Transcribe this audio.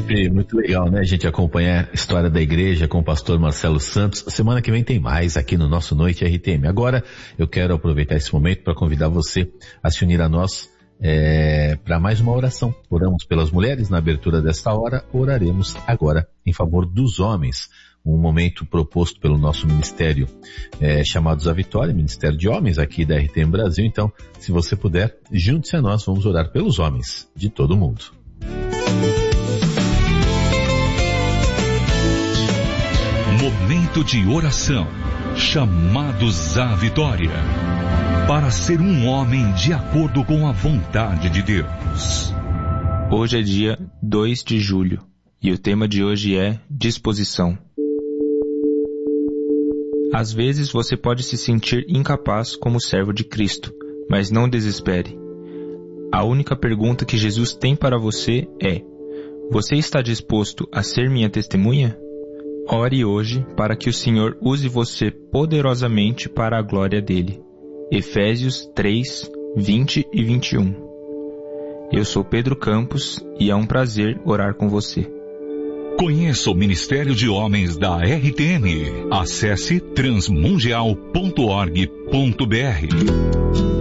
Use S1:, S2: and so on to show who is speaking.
S1: Sempre muito legal, né, a gente acompanhar a história da igreja com o pastor Marcelo Santos. Semana que vem tem mais aqui no nosso Noite RTM. Agora, eu quero aproveitar esse momento para convidar você a se unir a nós para mais uma oração. Oramos pelas mulheres na abertura desta hora, oraremos agora em favor dos homens. Um momento proposto pelo nosso ministério chamados à Vitória, Ministério de Homens aqui da RTM Brasil. Então, se você puder, junte-se a nós, vamos orar pelos homens de todo mundo.
S2: Momento de oração, chamados à vitória, para ser um homem de acordo com a vontade de Deus.
S3: Hoje é dia 2 de julho e o tema de hoje é disposição. Às vezes você pode se sentir incapaz como servo de Cristo, mas não desespere. A única pergunta que Jesus tem para você é: você está disposto a ser minha testemunha? Ore hoje para que o Senhor use você poderosamente para a glória dele. Efésios 3, 20 e 21. Eu sou Pedro Campos e é um prazer orar com você.
S2: Conheça o Ministério de Homens da RTM. Acesse transmundial.org.br.